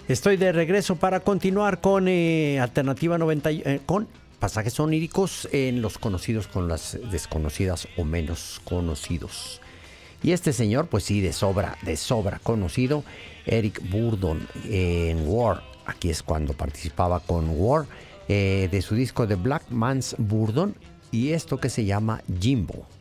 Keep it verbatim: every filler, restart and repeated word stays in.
Estoy de regreso para continuar con eh, Alternativa noventa, eh, con pasajes oníricos en los conocidos con las desconocidas o menos conocidos. Y este señor, pues sí, de sobra, de sobra conocido, Eric Burdon en War. Aquí es cuando participaba con War, eh, de su disco The Black Man's Burdon, y esto que se llama Jimbo.